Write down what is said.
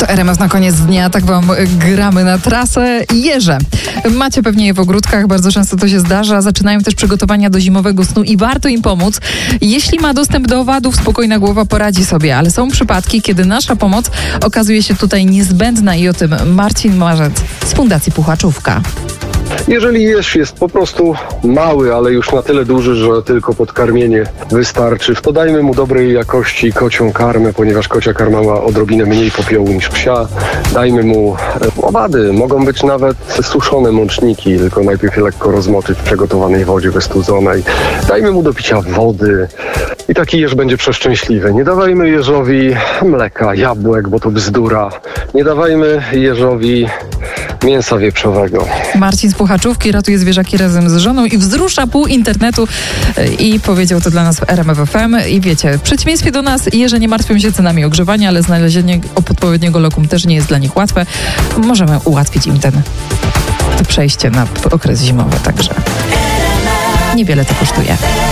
RMF na koniec dnia, tak wam gramy na trasę. Jeże. Macie pewnie je w ogródkach, bardzo często to się zdarza. Zaczynają też przygotowania do zimowego snu i warto im pomóc. Jeśli ma dostęp do owadów, spokojna głowa poradzi sobie, ale są przypadki, kiedy nasza pomoc okazuje się tutaj niezbędna i o tym Marcin Marzec z Fundacji Puchaczówka. Jeżeli jeż jest po prostu mały, ale już na tyle duży, że tylko podkarmienie wystarczy, to dajmy mu dobrej jakości kocią karmę, ponieważ kocia karma ma odrobinę mniej popiołu niż psia. Dajmy mu owady, mogą być nawet suszone mączniki, tylko najpierw je lekko rozmoczyć w przygotowanej wodzie wystudzonej. Dajmy mu do picia wody i taki jeż będzie przeszczęśliwy. Nie dawajmy jeżowi mleka, jabłek, bo to bzdura. Nie dawajmy jeżowi mięsa wieprzowego. Marcin z Puchaczówki ratuje zwierzaki razem z żoną i wzrusza pół internetu i powiedział to dla nas w RMF FM. I wiecie, w przeciwieństwie do nas jeże nie martwią się cenami ogrzewania, ale znalezienie odpowiedniego lokum też nie jest dla nich łatwe. Możemy ułatwić im to przejście na okres zimowy, także niewiele to kosztuje.